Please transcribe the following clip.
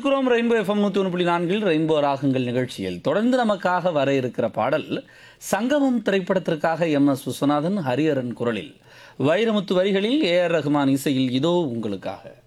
இணைந்திருக்கிறோம் rainbow FM 101.4 rainbow ராகங்கள் நிகழ்ச்சியில். தொடர்ந்து நமக்காக வர இருக்கிற பாடல் சங்கமம் திரைப்படத்திற்காக MS விஸ்வநாதன் ஹரிஹரன் குரலில், வைரமுத்து வரிகளில் AR ரஹ்மான் இசையில் இதோ உங்களுக்காக.